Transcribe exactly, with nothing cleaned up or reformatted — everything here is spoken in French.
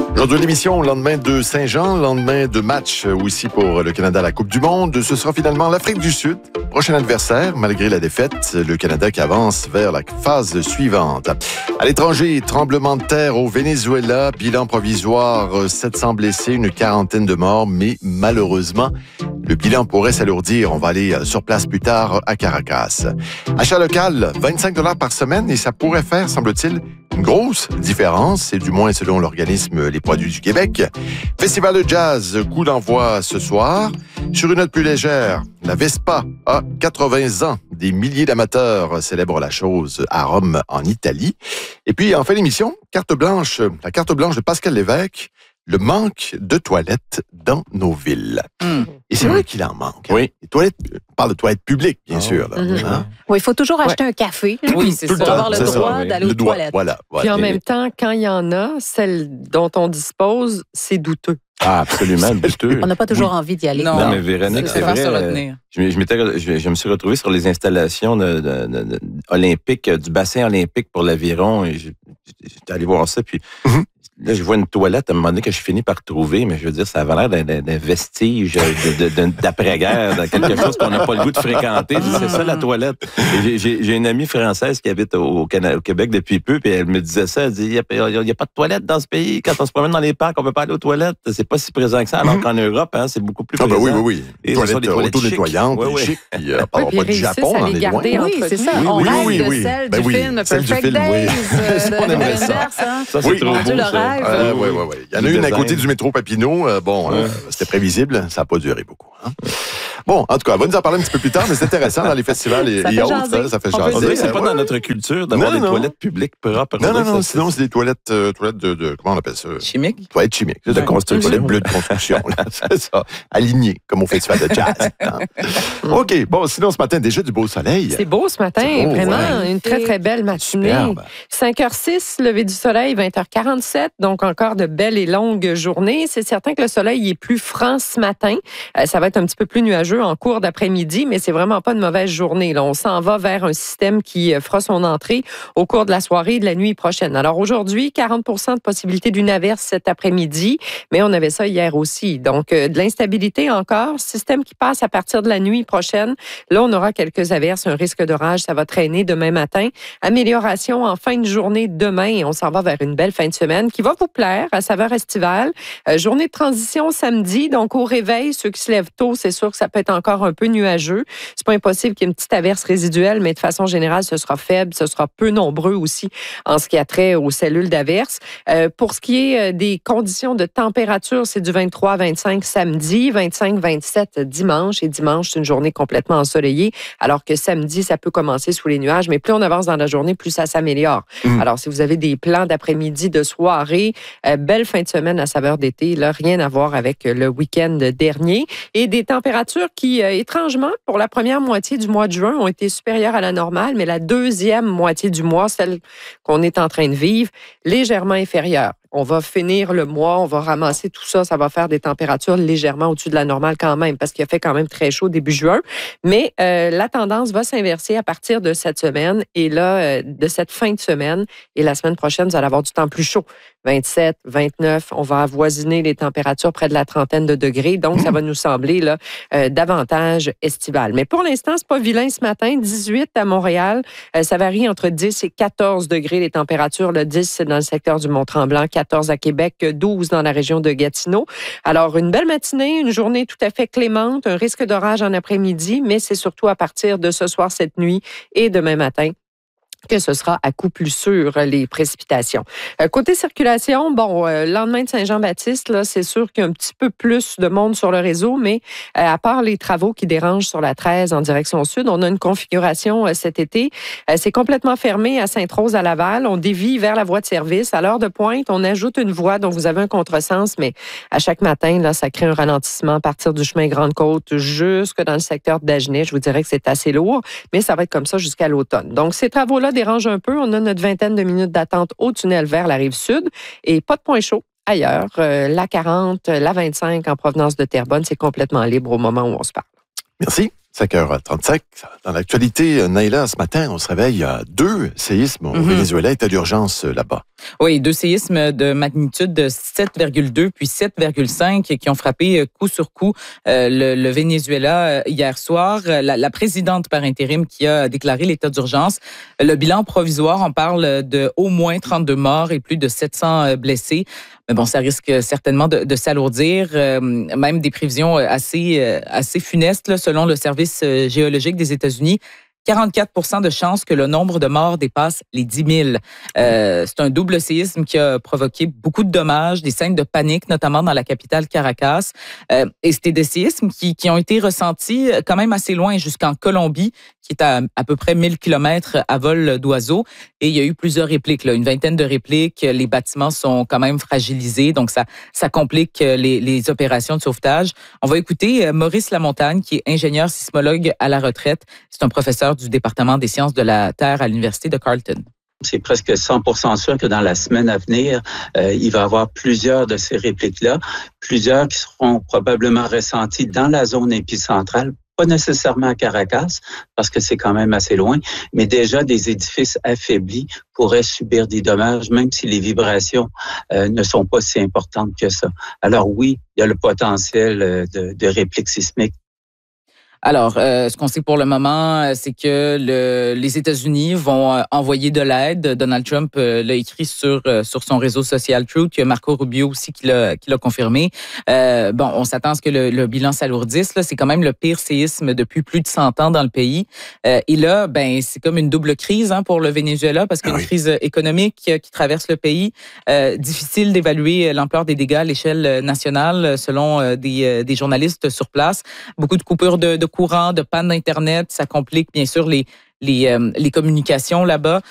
Aujourd'hui, l'émission au lendemain de Saint-Jean, lendemain de match aussi pour le Canada à la Coupe du Monde. Ce sera finalement l'Afrique du Sud. Prochain adversaire, malgré la défaite, le Canada qui avance vers la phase suivante. À l'étranger, tremblement de terre au Venezuela, bilan provisoire, sept cents blessés, une quarantaine de morts, mais malheureusement, le bilan pourrait s'alourdir. On va aller sur place plus tard à Caracas. Achat local, vingt-cinq dollars par semaine et ça pourrait faire, semble-t-il, une grosse différence, c'est du moins selon l'organisme Les Produits du Québec. Festival de jazz, coup d'envoi ce soir. Sur une note plus légère, la Vespa a quatre-vingts ans. Des milliers d'amateurs célèbrent la chose à Rome, en Italie. Et puis, en fin d'émission, carte blanche, la carte blanche de Pascal Lévesque, le manque de toilettes dans nos villes. Mmh. Et c'est mmh. vrai qu'il en manque. Hein? Oui. Les toilettes, on parle de toilettes publiques, bien oh. sûr. Là, mmh. hein? Oui, il faut toujours acheter ouais. un café. Oui, c'est pour ça. avoir le c'est droit ça, d'aller le aux droit, toilettes. Voilà, voilà. Puis en même temps, quand il y en a, celles dont on dispose, c'est douteux. Ah, absolument, douteux. On n'a pas toujours oui. envie d'y aller. Non, non mais Véronique, c'est, c'est vrai. Euh, je, je, m'étais, je, je me suis retrouvé sur les installations de, de, de, de, olympiques, du bassin olympique pour l'aviron. Et je, j'étais allé voir ça, puis... Mm-hmm. Là, je vois une toilette à un moment donné que je finis par trouver, mais je veux dire, ça avait l'air d'un, d'un, d'un vestige de, de, de, d'après-guerre, de quelque chose qu'on n'a pas le goût de fréquenter. C'est ça, la toilette. Et j'ai, j'ai, j'ai une amie française qui habite au, Canada, au Québec depuis peu, puis elle me disait ça, elle dit, il n'y a, a pas de toilette dans ce pays. Quand on se promène dans les parcs, on ne peut pas aller aux toilettes. C'est pas si présent que ça, alors qu'en Europe, hein, c'est beaucoup plus présent. Ah ben oui, oui, oui. Et toilettes, toilettes auto-nettoyantes, ouais, ouais. chic, puis euh, oui, pas, pas du Japon, on est loin. Oui, c'est ça. Oui, on oui, rêve oui, de oui. celle ben du oui, film celle Perfect du film, Days. Oui. On aimerait ça. Ça, c'est oui. trop beau, le ça. rêve. Euh, oui, oui, oui. Il y en a une à côté du métro Papineau. Euh, bon, euh, c'était prévisible. Ça n'a pas duré beaucoup. Hein? Bon, en tout cas, on va nous en parler un petit peu plus tard, mais c'est intéressant dans les festivals et, et autres. Ça, ça fait jaser. On dirait que c'est pas dans notre culture d'avoir des toilettes publiques propres. Non, non, non. Sinon, c'est des toilettes, euh, toilettes de, de... Comment on appelle ça? Chimiques? Toilettes chimiques. C'est de construction. Toilettes bleues de construction. Là, c'est ça. Alignées, comme au festival de jazz. Hein? OK. Bon, sinon, ce matin, déjà du beau soleil. C'est beau ce matin. Beau, vraiment. Ouais. Une très, très belle matinée. Superbe. cinq heures six, lever du soleil, vingt heures quarante-sept. Donc, encore de belles et longues journées. C'est certain que le soleil est plus franc ce matin. Euh, ça va être un petit peu plus nuageux en cours d'après-midi, mais c'est vraiment pas une mauvaise journée. Là. On s'en va vers un système qui fera son entrée au cours de la soirée et de la nuit prochaine. Alors aujourd'hui, quarante pour cent de possibilité d'une averse cet après-midi, mais on avait ça hier aussi. Donc, euh, de l'instabilité encore. Système qui passe à partir de la nuit prochaine. Là, on aura quelques averses, un risque d'orage. Ça va traîner demain matin. Amélioration en fin de journée demain et on s'en va vers une belle fin de semaine qui va vous plaire à saveur estivale. Euh, journée de transition samedi. Donc, au réveil, ceux qui se lèvent tôt, c'est sûr que ça peut être encore un peu nuageux. C'est pas impossible qu'il y ait une petite averse résiduelle, mais de façon générale, ce sera faible, ce sera peu nombreux aussi en ce qui a trait aux cellules d'averse. Euh, pour ce qui est des conditions de température, c'est du vingt-trois à vingt-cinq samedi, vingt-cinq à vingt-sept dimanche, et dimanche, c'est une journée complètement ensoleillée, alors que samedi, ça peut commencer sous les nuages, mais plus on avance dans la journée, plus ça s'améliore. Mmh. Alors, si vous avez des plans d'après-midi, de soirée, euh, belle fin de semaine à saveur d'été, là, rien à voir avec le week-end dernier, et des températures qui, euh, étrangement, pour la première moitié du mois de juin, ont été supérieures à la normale, mais la deuxième moitié du mois, celle qu'on est en train de vivre, légèrement inférieure. On va finir le mois, on va ramasser tout ça, ça va faire des températures légèrement au-dessus de la normale quand même, parce qu'il a fait quand même très chaud début juin. Mais euh, la tendance va s'inverser à partir de cette semaine et là, euh, de cette fin de semaine. Et la semaine prochaine, vous allez avoir du temps plus chaud. vingt-sept, vingt-neuf, on va avoisiner les températures près de la trentaine de degrés. Donc, ça va nous sembler là euh, davantage estival. Mais pour l'instant, c'est pas vilain ce matin. dix-huit à Montréal. Euh, ça varie entre dix et quatorze degrés les températures. Le dix, c'est dans le secteur du Mont-Tremblant. quatorze à Québec, douze dans la région de Gatineau. Alors, une belle matinée, une journée tout à fait clémente, un risque d'orage en après-midi, mais c'est surtout à partir de ce soir, cette nuit et demain matin que ce sera à coup plus sûr les précipitations. Euh, côté circulation, bon, euh, lendemain de Saint-Jean-Baptiste, là, c'est sûr qu'il y a un petit peu plus de monde sur le réseau, mais euh, à part les travaux qui dérangent sur la treize en direction sud, on a une configuration euh, cet été. Euh, c'est complètement fermé à Sainte-Rose à Laval. On dévie vers la voie de service. À l'heure de pointe, on ajoute une voie dont vous avez un contresens, mais à chaque matin, là, ça crée un ralentissement à partir du chemin Grande-Côte jusque dans le secteur de Dagenais. Je vous dirais que c'est assez lourd, mais ça va être comme ça jusqu'à l'automne. Donc, ces travaux-là dérange un peu. On a notre vingtaine de minutes d'attente au tunnel vers la rive sud et pas de point chaud ailleurs. Euh, la quarante, la vingt-cinq en provenance de Terrebonne, c'est complètement libre au moment où on se parle. Merci. cinq heures trente-cinq. Dans l'actualité, Naïla, ce matin, on se réveille à deux séismes au mm-hmm. Venezuela, état d'urgence là-bas. Oui, deux séismes de magnitude de sept virgule deux puis sept virgule cinq qui ont frappé coup sur coup euh, le, le Venezuela hier soir. La, la présidente par intérim qui a déclaré l'état d'urgence. Le bilan provisoire, on parle de au moins trente-deux morts et plus de sept cents blessés. Mais bon, ça risque certainement de, de s'alourdir. Euh, même des prévisions assez, assez funestes, là, selon le service géologique des États-Unis. quarante-quatre pour cent de chances que le nombre de morts dépasse les dix mille. Euh, c'est un double séisme qui a provoqué beaucoup de dommages, des scènes de panique, notamment dans la capitale Caracas. Euh, et c'était des séismes qui, qui ont été ressentis quand même assez loin, jusqu'en Colombie, qui est à à peu près mille kilomètres à vol d'oiseau. Et il y a eu plusieurs répliques, là, une vingtaine de répliques. Les bâtiments sont quand même fragilisés, donc ça, ça complique les, les opérations de sauvetage. On va écouter Maurice Lamontagne, qui est ingénieur sismologue à la retraite. C'est un professeur du département des sciences de la Terre à l'Université de Carleton. C'est presque cent pour cent sûr que dans la semaine à venir, euh, il va y avoir plusieurs de ces répliques-là, plusieurs qui seront probablement ressenties dans la zone épicentrale, pas nécessairement à Caracas, parce que c'est quand même assez loin, mais déjà des édifices affaiblis pourraient subir des dommages, même si les vibrations euh, ne sont pas si importantes que ça. Alors oui, il y a le potentiel de, de répliques sismiques. Alors, euh, ce qu'on sait pour le moment, c'est que le, les États-Unis vont euh, envoyer de l'aide. Donald Trump euh, l'a écrit sur euh, sur son réseau social Truth. Il y a Marco Rubio aussi qui l'a qui l'a confirmé. Euh, bon, on s'attend à ce que le, le bilan s'alourdisse. Là, c'est quand même le pire séisme depuis plus de cent ans dans le pays. Euh, et là, ben, c'est comme une double crise hein, pour le Venezuela parce qu'il y a une ah oui. crise économique qui traverse le pays. Euh, difficile d'évaluer l'ampleur des dégâts à l'échelle nationale, selon des des journalistes sur place. Beaucoup de coupures de, de courant, de panne d'Internet. Ça complique bien sûr les, les, euh, les communications là-bas.